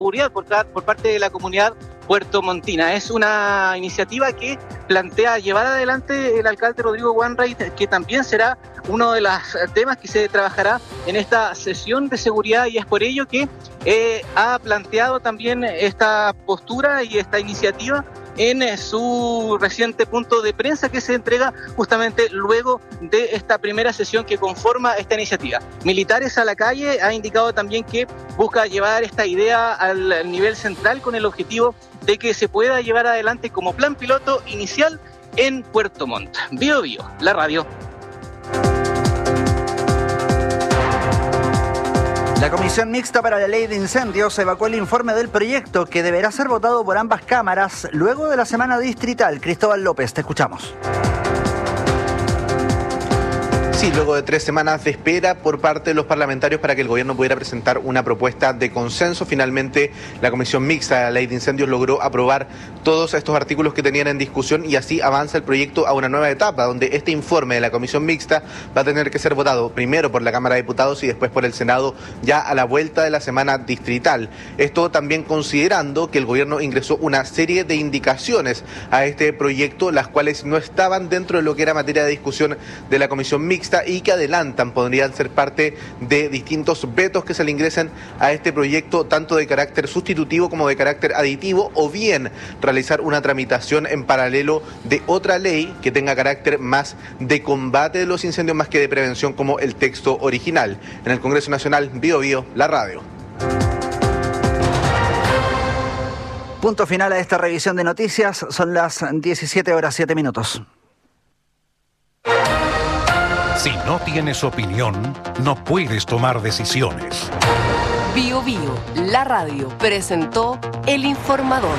seguridad por parte de la comunidad puertomontina. Es una iniciativa que plantea llevar adelante el alcalde Rodrigo Wainwright, que también será uno de los temas que se trabajará en esta sesión de seguridad, y es por ello que ha planteado también esta postura y esta iniciativa en su reciente punto de prensa que se entrega justamente luego de esta primera sesión que conforma esta iniciativa. Militares a la calle ha indicado también que busca llevar esta idea al nivel central con el objetivo de que se pueda llevar adelante como plan piloto inicial en Puerto Montt. Bio Bio, la radio. La Comisión Mixta para la Ley de Incendios evacuó el informe del proyecto que deberá ser votado por ambas cámaras luego de la semana distrital. Cristóbal López, te escuchamos. Sí, luego de 3 semanas de espera por parte de los parlamentarios para que el gobierno pudiera presentar una propuesta de consenso, finalmente la Comisión Mixta de la Ley de Incendios logró aprobar todos estos artículos que tenían en discusión, y así avanza el proyecto a una nueva etapa, donde este informe de la Comisión Mixta va a tener que ser votado primero por la Cámara de Diputados y después por el Senado ya a la vuelta de la semana distrital. Esto también considerando que el gobierno ingresó una serie de indicaciones a este proyecto, las cuales no estaban dentro de lo que era materia de discusión de la Comisión Mixta y que adelantan, podrían ser parte de distintos vetos que se le ingresen a este proyecto, tanto de carácter sustitutivo como de carácter aditivo, o bien realizar una tramitación en paralelo de otra ley que tenga carácter más de combate de los incendios más que de prevención, como el texto original. En el Congreso Nacional, Bio Bio, la radio. Punto final a esta revisión de noticias. Son las 17:07. Si no tienes opinión, no puedes tomar decisiones. Bio Bio, la radio, presentó El Informador.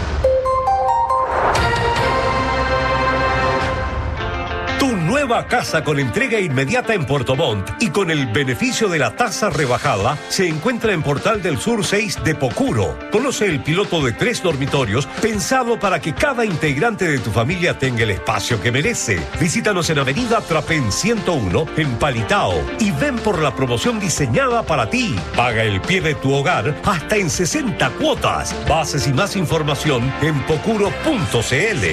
Tu nueva casa con entrega inmediata en Puerto Montt y con el beneficio de la tasa rebajada se encuentra en Portal del Sur 6 de Pocuro. Conoce el piloto de 3 dormitorios pensado para que cada integrante de tu familia tenga el espacio que merece. Visítanos en Avenida Trapén 101 en Palitao y ven por la promoción diseñada para ti. Paga el pie de tu hogar hasta en 60 cuotas. Bases y más información en pocuro.cl.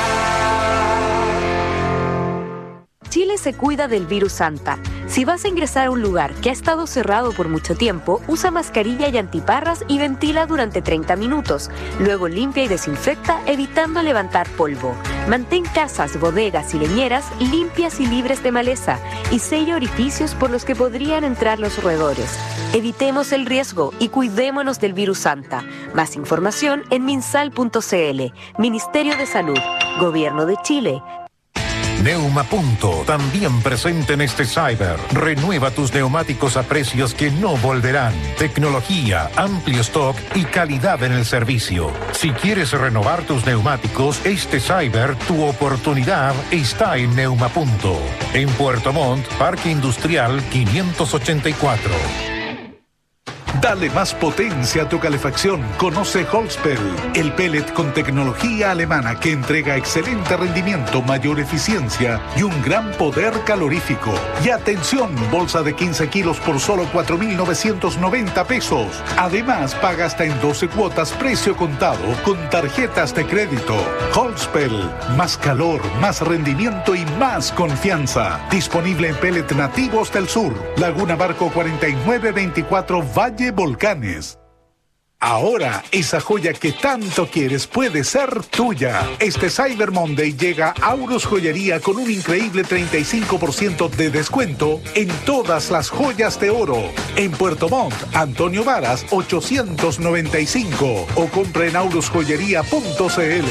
Chile se cuida del virus Anta. Si vas a ingresar a un lugar que ha estado cerrado por mucho tiempo, usa mascarilla y antiparras y ventila durante 30 minutos. Luego limpia y desinfecta, evitando levantar polvo. Mantén casas, bodegas y leñeras limpias y libres de maleza y sella orificios por los que podrían entrar los roedores. Evitemos el riesgo y cuidémonos del virus Anta. Más información en minsal.cl. Ministerio de Salud. Gobierno de Chile. Neumapunto, también presente en este Cyber. Renueva tus neumáticos a precios que no volverán. Tecnología, amplio stock y calidad en el servicio. Si quieres renovar tus neumáticos, este Cyber, tu oportunidad está en Neumapunto. En Puerto Montt, Parque Industrial 584. Dale más potencia a tu calefacción. Conoce Holzpel, el pellet con tecnología alemana que entrega excelente rendimiento, mayor eficiencia y un gran poder calorífico. Y atención, bolsa de 15 kilos por solo 4.990 pesos. Además, paga hasta en 12 cuotas precio contado con tarjetas de crédito. Holzpel, más calor, más rendimiento y más confianza. Disponible en pellet nativos del sur. Laguna Barco 4924 Valle Volcanes. Ahora, esa joya que tanto quieres puede ser tuya. Este Cyber Monday llega a Aurus Joyería con un increíble 35% de descuento en todas las joyas de oro. En Puerto Montt, Antonio Varas 895 o compre en aurusjoyería.cl.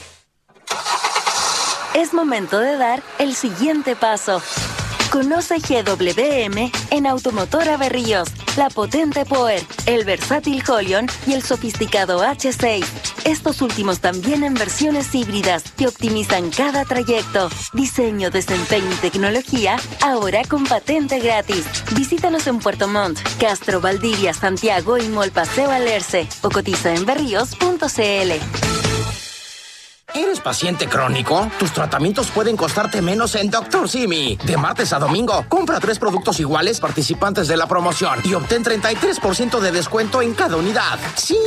Es momento de dar el siguiente paso. Conoce GWM en Automotora Berríos, la potente Power, el versátil Holion y el sofisticado H6. Estos últimos también en versiones híbridas que optimizan cada trayecto. Diseño, desempeño y tecnología, ahora con patente gratis. Visítanos en Puerto Montt, Castro, Valdivia, Santiago y Mall Paseo Alerce o cotiza en berríos.cl. ¿Eres paciente crónico? Tus tratamientos pueden costarte menos en Dr. Simi. De martes a domingo, compra 3 productos iguales participantes de la promoción y obtén 33% de descuento en cada unidad. Sí.